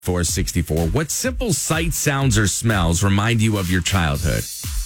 464. What simple sights, sounds, or smells remind you of your childhood?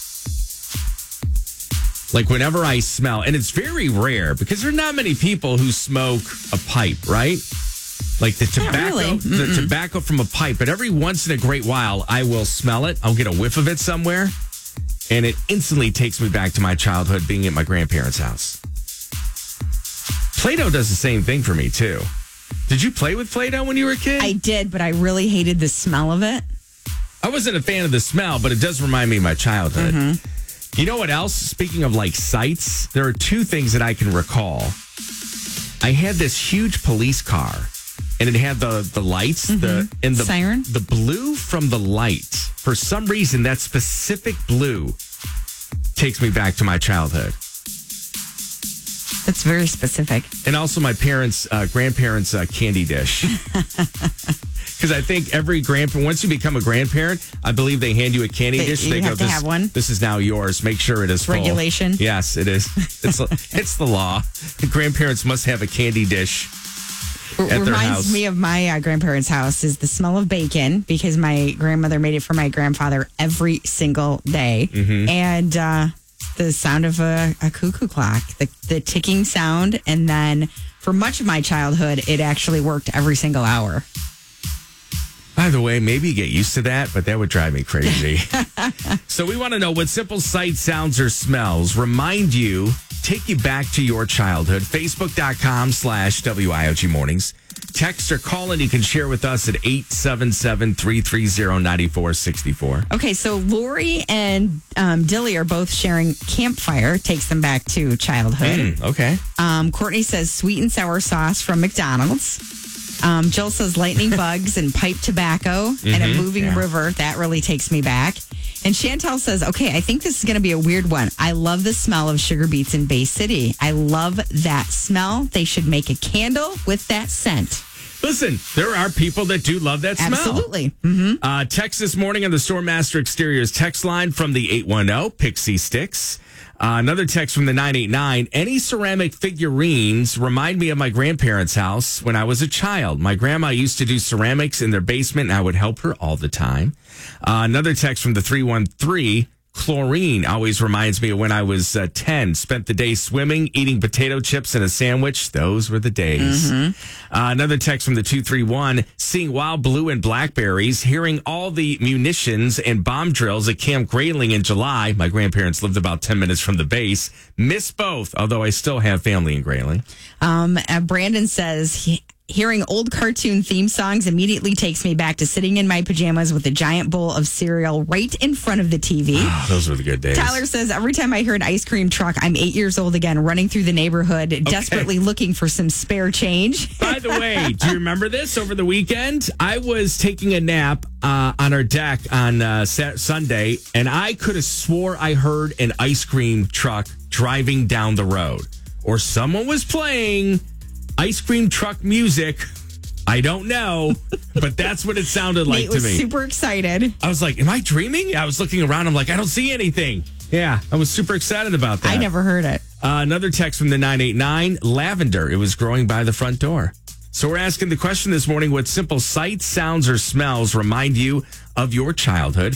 Like whenever I smell, and it's very rare because there are not many people who smoke a pipe, right? Like the tobacco, the tobacco from a pipe. But every once in a great while, I will smell it. I'll get a whiff of it somewhere, and it instantly takes me back to my childhood being at my grandparents' house. Play-Doh does the same thing for me, too. Did you play with Play-Doh when you were a kid? I did, but I really hated the smell of it. I wasn't a fan of the smell, but it does remind me of my childhood. You know what else? Speaking of like sights, there are two things that I can recall. I had this huge police car, and it had the lights, the siren, the blue from the light. For some reason, that specific blue takes me back to my childhood. That's very specific. And also my grandparents' candy dish. Because I think every grandparent, once you become a grandparent, I believe they hand you a candy dish. You have to have one. This is now yours. Make sure it is full. Regulation. Yes, it is. It's the law. The grandparents must have a candy dish at their house. Reminds me of my grandparents' house is the smell of bacon, because my grandmother made it for my grandfather every single day. And the sound of a cuckoo clock, the ticking sound. And then for much of my childhood, it actually worked every single hour. By the way, maybe you get used to that, but that would drive me crazy. So we want to know what simple sights, sounds, or smells take you back to your childhood. Facebook.com/WIOG Mornings. Text or call and you can share with us at 877-330-9464. Okay, so Lori and Dilly are both sharing campfire. Takes them back to childhood. Okay. Courtney says sweet and sour sauce from McDonald's. Jill says lightning bugs and pipe tobacco and a moving river. That really takes me back. And Chantel says, okay, I think this is going to be a weird one. I love the smell of sugar beets in Bay City. I love that smell. They should make a candle with that scent. Listen, there are people that do love that smell. Absolutely. Text this morning on the Stormmaster Exteriors text line from the 810, Pixie Sticks. Another text from the 989. Any ceramic figurines remind me of my grandparents' house when I was a child. My grandma used to do ceramics in their basement, and I would help her all the time. Another text from the 313. Chlorine always reminds me of when I was 10. Spent the day swimming, eating potato chips and a sandwich. Those were the days. Another text from the 231. Seeing wild blue and blackberries, hearing all the munitions and bomb drills at Camp Grayling in July. My grandparents lived about 10 minutes from the base. Miss both, although I still have family in Grayling. Brandon says hearing old cartoon theme songs immediately takes me back to sitting in my pajamas with a giant bowl of cereal right in front of the TV. Oh, those were the good days. Tyler says, every time I hear an ice cream truck, I'm 8 years old again, running through the neighborhood, desperately looking for some spare change. By the way, do you remember this over the weekend? I was taking a nap on our deck on Sunday, and I could have swore I heard an ice cream truck driving down the road. Or someone was playing ice cream truck music. I don't know, but that's what it sounded like Nate to was me. Super excited. I was like, am I dreaming? I was looking around. I'm like, I don't see anything. Yeah, I was super excited about that. I never heard it. Another text from the 989. Lavender. It was growing by the front door. So we're asking the question this morning, what simple sights, sounds, or smells remind you of your childhood?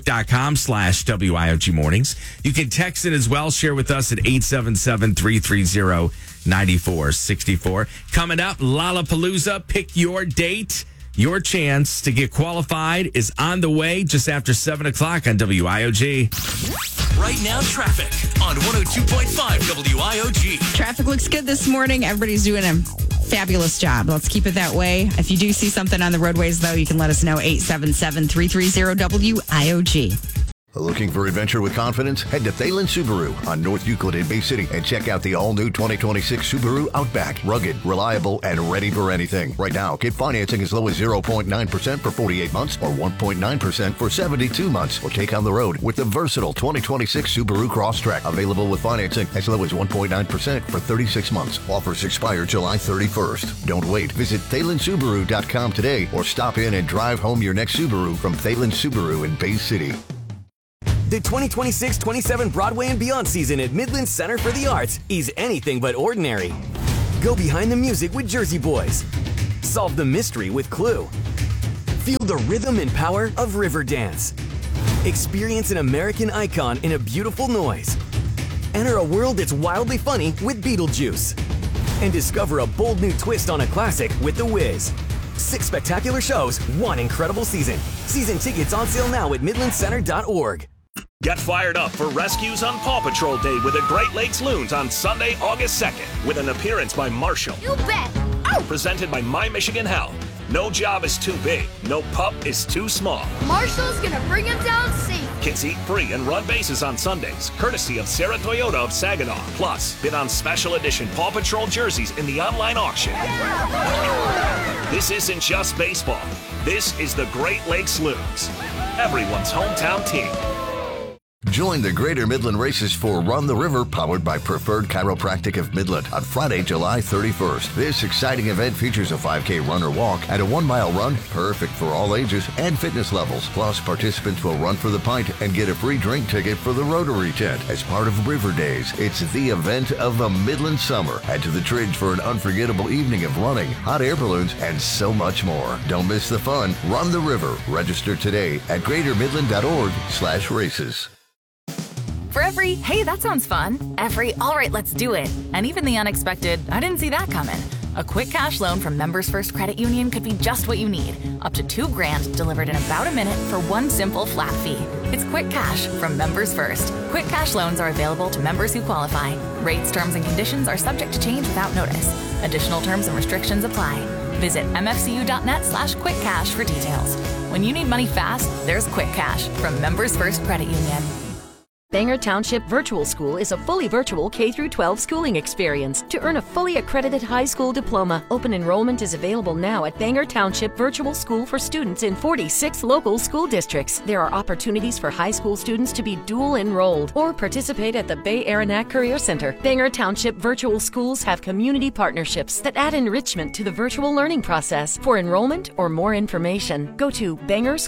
Facebook.com/WIOG Mornings. You can text it as well. Share with us at 877-330-9464. Coming up, Lollapalooza. Pick your date. Your chance to get qualified is on the way just after 7 o'clock on WIOG. Right now, traffic on 102.5 WIOG. Traffic looks good this morning. Everybody's doing a fabulous job. Let's keep it that way. If you do see something on the roadways, though, you can let us know. 877-330-WIOG. Looking for adventure with confidence? Head to Thalen Subaru on North Euclid in Bay City and check out the all-new 2026 Subaru Outback. Rugged, reliable, and ready for anything. Right now, get financing as low as 0.9% for 48 months or 1.9% for 72 months. Or take on the road with the versatile 2026 Subaru Crosstrek. Available with financing as low as 1.9% for 36 months. Offers expire July 31st. Don't wait. Visit ThalenSubaru.com today or stop in and drive home your next Subaru from Thalen Subaru in Bay City. The 2026-27 Broadway and Beyond season at Midland Center for the Arts is anything but ordinary. Go behind the music with Jersey Boys. Solve the mystery with Clue. Feel the rhythm and power of Riverdance. Experience an American icon in a beautiful noise. Enter a world that's wildly funny with Beetlejuice. And discover a bold new twist on a classic with The Wiz. 6 spectacular shows, 1 incredible season. Season tickets on sale now at MidlandCenter.org. Get fired up for Rescues on Paw Patrol Day with the Great Lakes Loons on Sunday, August 2nd, with an appearance by Marshall. You bet! Oh! Presented by My Michigan Health. No job is too big. No pup is too small. Marshall's gonna bring him down safe. Kids eat free and run bases on Sundays, courtesy of Sarah Toyota of Saginaw. Plus, bid on special edition Paw Patrol jerseys in the online auction. Yeah. This isn't just baseball. This is the Great Lakes Loons, everyone's hometown team. Join the Greater Midland Races for Run the River, powered by Preferred Chiropractic of Midland, on Friday, July 31st. This exciting event features a 5K run or walk and a 1-mile run, perfect for all ages and fitness levels. Plus, participants will run for the pint and get a free drink ticket for the Rotary tent as part of River Days. It's the event of the Midland summer. Head to the Tridge for an unforgettable evening of running, hot air balloons, and so much more. Don't miss the fun. Run the River. Register today at greatermidland.org/races. For every, hey, that sounds fun, every, all right, let's do it, and even the unexpected, I didn't see that coming. A quick cash loan from Members First Credit Union could be just what you need. Up to $2,000 delivered in about a minute for one simple flat fee. It's quick cash from Members First. Quick cash loans are available to members who qualify. Rates, terms, and conditions are subject to change without notice. Additional terms and restrictions apply. Visit mfcu.net/quickcash for details. When you need money fast, there's Quick Cash from Members First Credit Union. Bangor Township Virtual School is a fully virtual K-12 schooling experience. To earn a fully accredited high school diploma, open enrollment is available now at Bangor Township Virtual School for students in 46 local school districts. There are opportunities for high school students to be dual enrolled or participate at the Bay Aranac Career Center. Bangor Township Virtual Schools have community partnerships that add enrichment to the virtual learning process. For enrollment or more information, go to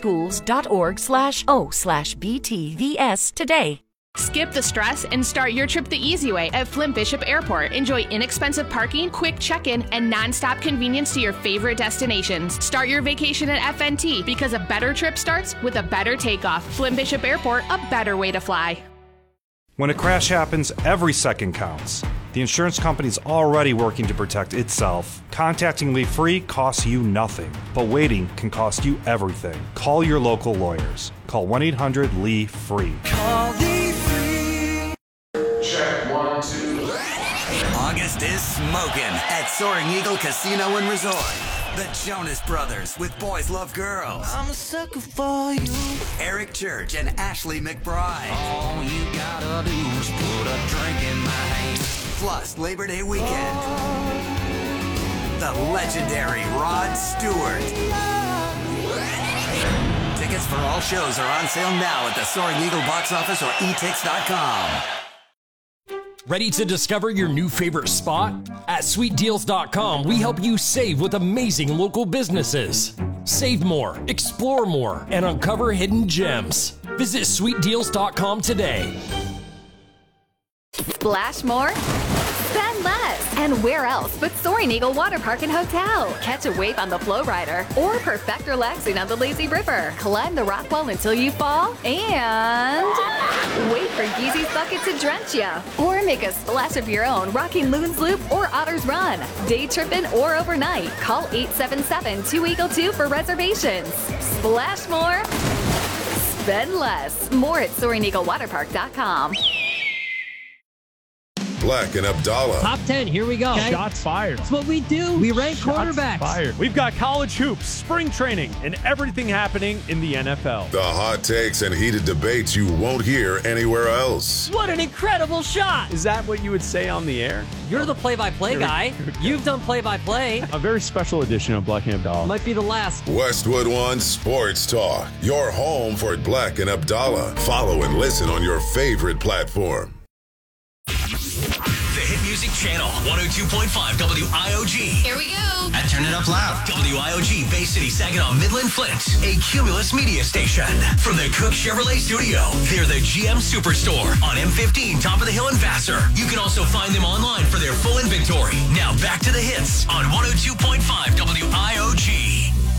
bangorschools.org/o/BTVS today. Skip the stress and start your trip the easy way at Flint Bishop Airport. Enjoy inexpensive parking, quick check-in, and non-stop convenience to your favorite destinations. Start your vacation at FNT because a better trip starts with a better takeoff. Flint Bishop Airport, a better way to fly. When a crash happens, every second counts. The insurance company's already working to protect itself. Contacting Lee Free costs you nothing, but waiting can cost you everything. Call your local lawyers. Call 1-800-LEE-FREE. Call Lee Free. Check 1, 2. August is smoking at Soaring Eagle Casino and Resort. The Jonas Brothers with Boys Love Girls. I'm a sucker for you. Eric Church and Ashley McBride. All you gotta do is put a drink in my hand. Plus Labor Day weekend. The legendary Rod Stewart. Tickets for all shows are on sale now at the Soaring Eagle box office or etix.com. Ready to discover your new favorite spot? At sweetdeals.com, we help you save with amazing local businesses. Save more, explore more, and uncover hidden gems. Visit sweetdeals.com today. Splash more? Spend less. And where else but Soaring Eagle Water Park and Hotel? Catch a wave on the Flow Rider or perfect relaxing on the Lazy River. Climb the rock wall until you fall and wait for Geezy's Bucket to drench ya. Or make a splash of your own rocking Loons Loop or Otter's Run. Day tripping or overnight. Call 877-2EAGLE-2 for reservations. Splash more. Spend less. More at SoaringEagleWaterPark.com. Black and Abdallah. Top 10, here we go. Okay. Shots fired. That's what we do. We rank quarterbacks. Fired. We've got college hoops, spring training, and everything happening in the NFL. The hot takes and heated debates you won't hear anywhere else. What an incredible shot. Is that what you would say on the air? You're the play-by-play guy. You've done play-by-play. A very special edition of Black and Abdallah. Might be the last. Westwood One Sports Talk. Your home for Black and Abdallah. Follow and listen on your favorite platform. The Hit Music Channel, 102.5 WIOG. Here we go. And turn it up loud. WIOG, Bay City, Saginaw, Midland, Flint. A Cumulus media station. From the Cook Chevrolet studio, they're the GM Superstore on M15, top of the hill in Vassar. You can also find them online for their full inventory. Now back to the hits on 102.5 WIOG.